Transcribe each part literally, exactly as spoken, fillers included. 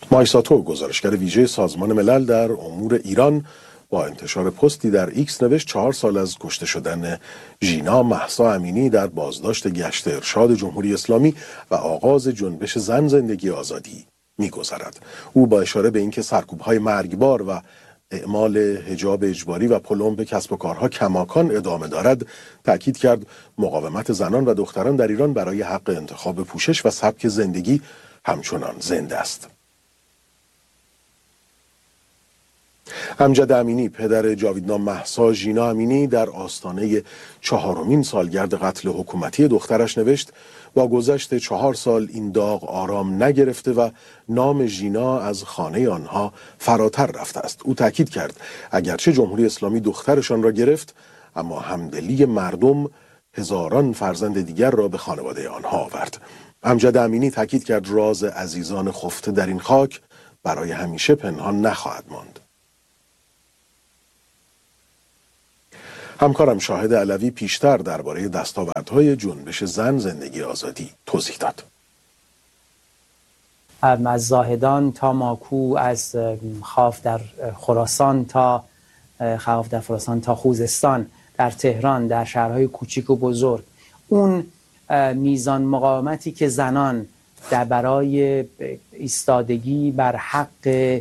مایساتو، گزارشگر ویژه سازمان ملل در امور ایران، با انتشار پستی در ایکس نوشت چهار سال از کشته شدن ژینا مهسا امینی در بازداشت گشت ارشاد جمهوری اسلامی و آغاز جنبش زن زندگی آزادی می‌گذرد. او با اشاره به اینکه سرکوب‌های مرگبار و اعمال حجاب اجباری و پلم به کسب و کارها کماکان ادامه دارد، تأکید کرد مقاومت زنان و دختران در ایران برای حق انتخاب پوشش و سبک زندگی همچنان زنده است. امجد امینی، پدر جاویدنام مهسا ژینا امینی، در آستانه چهارمین سالگرد قتل حکومتی دخترش نوشت با گذشت چهار سال این داغ آرام نگرفته و نام ژینا از خانه آنها فراتر رفته است. او تاکید کرد اگرچه جمهوری اسلامی دخترشان را گرفت، اما همدلی مردم هزاران فرزند دیگر را به خانواده آنها آورد. امجد امینی تاکید کرد راز عزیزان خفته در این خاک برای همیشه پنهان نخواهد ماند. همکارم شاهد علوی پیشتر درباره دستاوردهای جنبش زن زندگی آزادی توضیح داد. از زاهدان تا ماکو، از خاف در خراسان تا خاف در خراسان تا خوزستان، در تهران، در شهرهای کوچیک و بزرگ، اون میزان مقاومتی که زنان در برای ایستادگی بر حق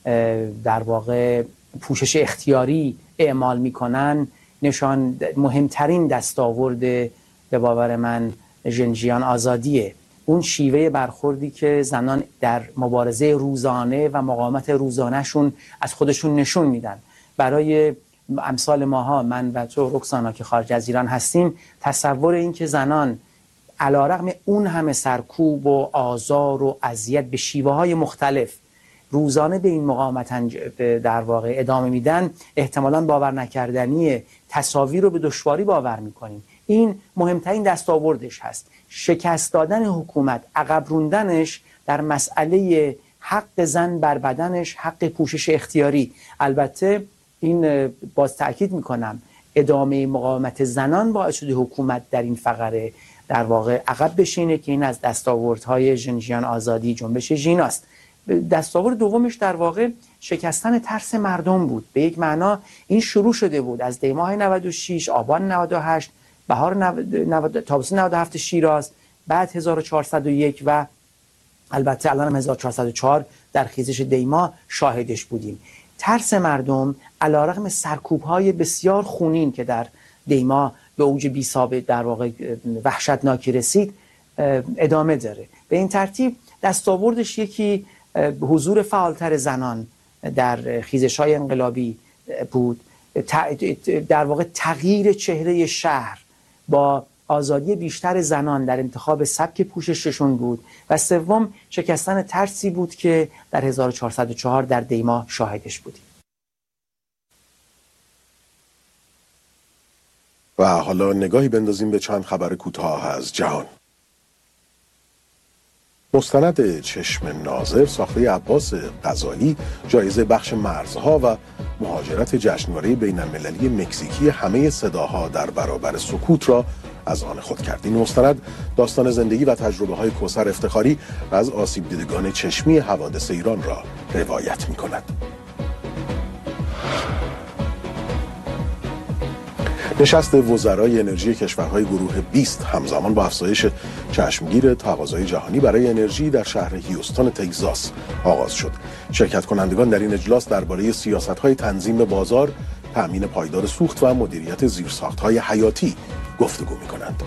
در واقع پوشش اختیاری اعمال میکنن، نشان مهمترین دستاورد به باور من ژنژیان آزادیه. اون شیوه برخوردی که زنان در مبارزه روزانه و مقاومت روزانهشون از خودشون نشون میدن. برای امثال ماها، من و تو رکسانا که خارج از ایران هستیم، تصور این که زنان علیرغم اون همه سرکوب و آزار و اذیت به شیوه های مختلف روزانه به این مقاومت در واقع ادامه میدن، احتمالاً باور نکردنیه. تصاویر رو به دشواری باور میکنیم. این مهمترین دستاوردش هست. شکست دادن حکومت، عقب روندنش در مسئله حق زن بر بدنش، حق پوشش اختیاری. البته این باز تأکید میکنم ادامه مقاومت زنان باعث شده حکومت در این فقره در واقع عقب بشینه که این از دستاوردهای ژنژیان آزادی، جنبش ژیناست. دستاورد دومش در واقع شکستن ترس مردم بود. به یک معنا این شروع شده بود از دیماه نود و شش، آبان نود و هشت، بهار نود، تابستون نود و هفت شیراز، بعد هزار و چهارصد و یک و البته الان هم هزار و چهارصد و چهار در خیزش دیما شاهدش بودیم. ترس مردم علیرغم سرکوب‌های بسیار خونین که در دیما به اوج بی‌سابقه در واقع وحشتناکی رسید ادامه داره. به این ترتیب دستاوردش یکی حضور فعالتر زنان در خیزش‌های انقلابی بود، در واقع تغییر چهره شهر با آزادی بیشتر زنان در انتخاب سبک پوشششون بود، و سوم شکستن ترسی بود که در هزار و چهارصد و چهار در دیما شاهدش بودیم. و حالا نگاهی بندازیم به چند خبر کوتاه از جهان. مستند چشم ناظر ساخته عباس غزالی جایزه بخش مرزها و مهاجرت جشنواره بین المللی مکزیکی همه صداها در برابر سکوت را از آن خود کرد. این مستند داستان زندگی و تجربه های کوثر افتخاری از آسیب دیدگان چشمی حوادث ایران را روایت می کند. نشست وزرای انرژی کشورهای گروه بیست همزمان با افزایش چشمگیر تقاضای جهانی برای انرژی در شهر هیوستون تگزاس آغاز شد. شرکت کنندگان در این اجلاس درباره سیاست‌های تنظیم بازار، تأمین پایدار سوخت و مدیریت زیرساخت‌های حیاتی گفتگو می‌کنند.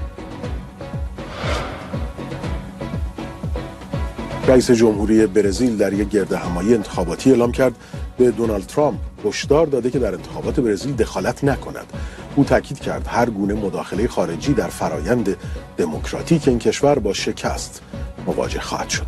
رئیس جمهوری برزیل در یک گردهمایی انتخاباتی اعلام کرد به دونالد ترامپ هشدار داده که در انتخابات برزیل دخالت نکند. او تاکید کرد هر گونه مداخله خارجی در فرایند دموکراتیک این کشور با شکست مواجه خواهد شد.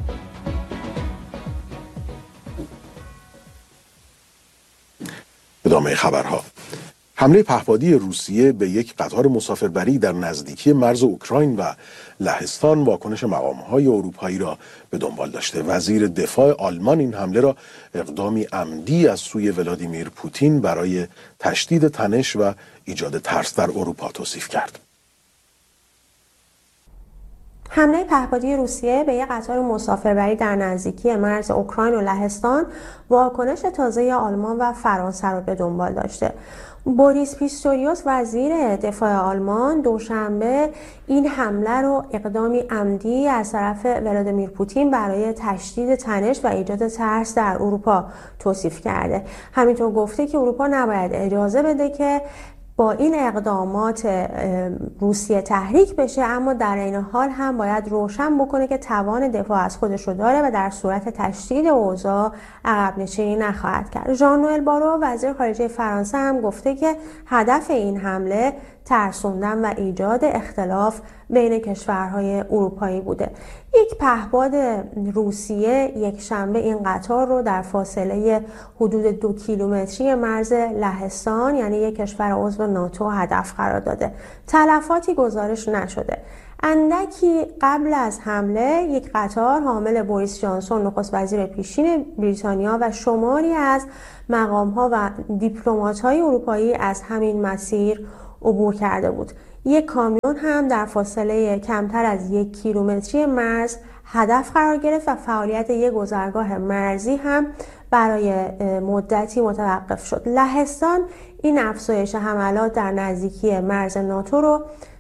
ادامه خبرها. حمله پهپادی روسیه به یک قطار مسافربری در نزدیکی مرز اوکراین و لهستان واکنش مقام‌های اروپایی را به دنبال داشته. وزیر دفاع آلمان این حمله را اقدامی عمدی از سوی ولادیمیر پوتین برای تشدید تنش و ایجاد ترس در اروپا توصیف کرد. حمله پهپادی روسیه به یک قطار مسافربری در نزدیکی مرز اوکراین و لهستان واکنش تازه آلمان و فرانسه را به دنبال داشته. بوریس پیستوریوس وزیر دفاع آلمان دوشنبه این حمله رو اقدامی عمدی از طرف ولادیمیر پوتین برای تشدید تنش و ایجاد ترس در اروپا توصیف کرده. همینطور گفته که اروپا نباید اجازه بده که با این اقدامات روسیه تحریک بشه، اما در این حال هم باید روشن بکنه که توان دفاع از خودش رو داره و در صورت تشدید اوضاع عقب نشینی نخواهد کرد. ژان نوئل بارو وزیر خارجه فرانسه هم گفته که هدف این حمله ترسوندن و ایجاد اختلاف بین کشورهای اروپایی بوده. یک پهپاد روسیه یک شنبه این قطار رو در فاصله حدود دو کیلومتری مرز لهستان یعنی یک کشور عضو ناتو هدف قرار داده. تلفاتی گزارش نشده. اندکی قبل از حمله یک قطار حامل بوریس جانسون نخست وزیر پیشین بریتانیا و شماری از مقام‌ها و دیپلمات‌های اروپایی از همین مسیر عبور کرده بود. یک کامیون هم در فاصله کمتر از یک کیلومتری مرز هدف قرار گرفت و فعالیت یک گذرگاه مرزی هم برای مدتی متوقف شد. لهستان این افزایش حملات در نزدیکی مرز ناتو رو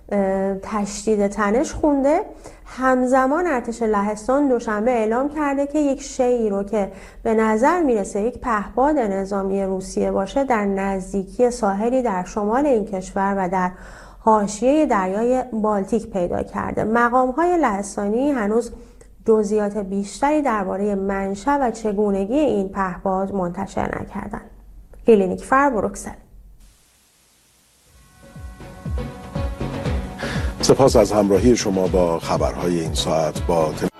تشدید تنش خونده. همزمان ارتش لهستان دوشنبه اعلام کرده که یک شیعی رو که به نظر میرسه یک پهپاد نظامی روسیه باشه در نزدیکی ساحلی در شمال این کشور و در حاشیه دریای بالتیک پیدا کرده. مقام‌های لهستانی هنوز جزئیات بیشتری درباره منشأ و چگونگی این پهپاد منتشر نکردند. هیلی نیکفر، بروکسل. سپاس از همراهی شما با خبرهای این ساعت. با